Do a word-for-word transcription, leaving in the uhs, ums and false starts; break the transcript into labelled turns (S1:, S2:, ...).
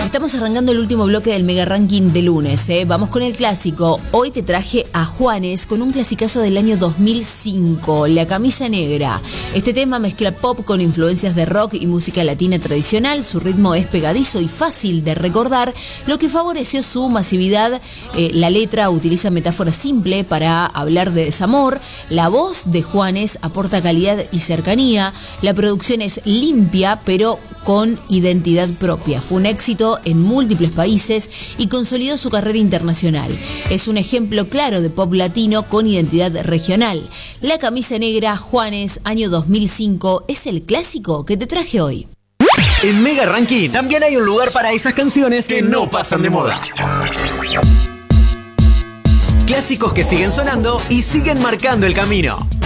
S1: Estamos arrancando el último bloque del Mega Ranking de lunes, ¿eh? Vamos con el clásico. Hoy te traje a Juanes con un clasicazo del año dos mil cinco, La Camisa Negra. Este tema mezcla pop con influencias de rock y música latina tradicional. Su ritmo es pegadizo y fácil de recordar, lo que favoreció su masividad. Eh, la letra utiliza metáforas simples para hablar de desamor. La voz de Juanes aporta calidad y cercanía. La producción es limpia, pero con identidad propia. Fue un éxito en múltiples países y consolidó su carrera internacional. Es un ejemplo claro de pop latino con identidad regional. La Camisa Negra, Juanes, año dos mil cinco, es el clásico que te traje hoy.
S2: En Mega Ranking también hay un lugar para esas canciones que no pasan de moda. Clásicos que siguen sonando y siguen marcando el camino.